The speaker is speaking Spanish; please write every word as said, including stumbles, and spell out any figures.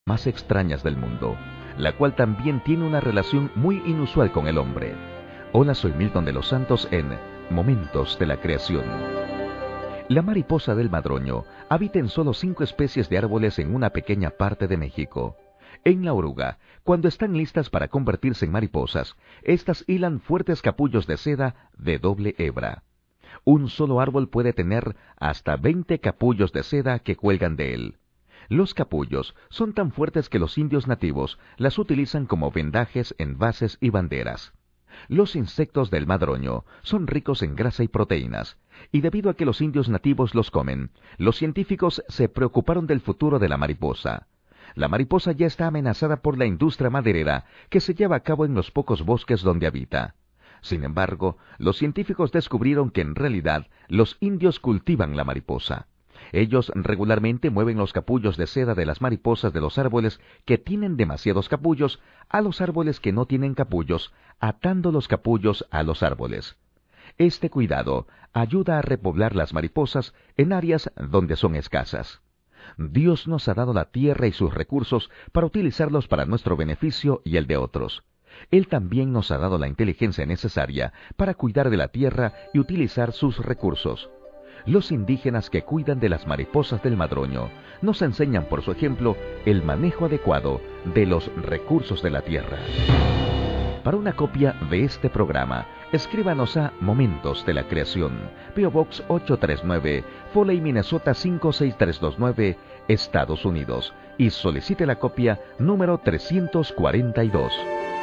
más extrañas del mundo, la cual también tiene una relación muy inusual con el hombre. Hola, soy Milton de los Santos en Momentos de la Creación. La mariposa del madroño habita en solo cinco especies de árboles en una pequeña parte de México. En la oruga, cuando están listas para convertirse en mariposas, estas hilan fuertes capullos de seda de doble hebra. Un solo árbol puede tener hasta veinte capullos de seda que cuelgan de él. Los capullos son tan fuertes que los indios nativos las utilizan como vendajes en vases y banderas. Los insectos del madroño son ricos en grasa y proteínas, y debido a que los indios nativos los comen, los científicos se preocuparon del futuro de la mariposa. La mariposa ya está amenazada por la industria maderera que se lleva a cabo en los pocos bosques donde habita. Sin embargo, los científicos descubrieron que en realidad los indios cultivan la mariposa. Ellos regularmente mueven los capullos de seda de las mariposas de los árboles que tienen demasiados capullos a los árboles que no tienen capullos, atando los capullos a los árboles. Este cuidado ayuda a repoblar las mariposas en áreas donde son escasas. Dios nos ha dado la tierra y sus recursos para utilizarlos para nuestro beneficio y el de otros. Él también nos ha dado la inteligencia necesaria para cuidar de la tierra y utilizar sus recursos. Los indígenas que cuidan de las mariposas del madroño nos enseñan por su ejemplo el manejo adecuado de los recursos de la tierra. Para una copia de este programa, escríbanos a Momentos de la Creación, P O Box ochocientos treinta y nueve, Foley, Minnesota cinco seis tres dos nueve, Estados Unidos, y solicite la copia número trescientos cuarenta y dos.